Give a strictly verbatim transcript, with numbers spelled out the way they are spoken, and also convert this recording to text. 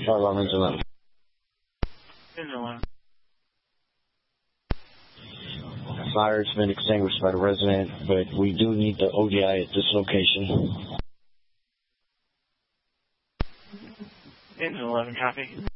Fire alarm engine eleven. Engine eleven. Fire's been extinguished by the resident, but we do need the O D I at this location. Engine eleven, copy.